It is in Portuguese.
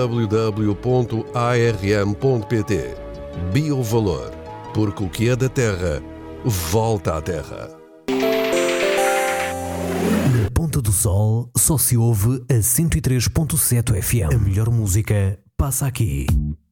www.arm.pt. Biovalor, porque o que é da terra, volta à terra. Na Ponta do Sol só se ouve a 103.7 FM. A melhor música passa aqui.